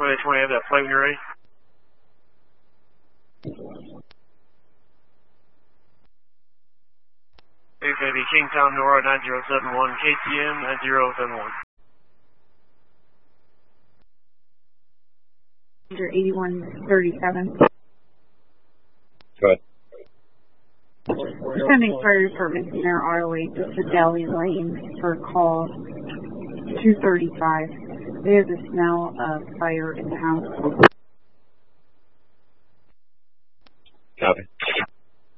20, have that plate when you're ready. It's going to be Kingstown Nora 9071, KTM 9071. 8137. Go ahead. Sending fire department in their ROA to Fidelity Lane for call 235. They have the smell of fire in the house. Copy.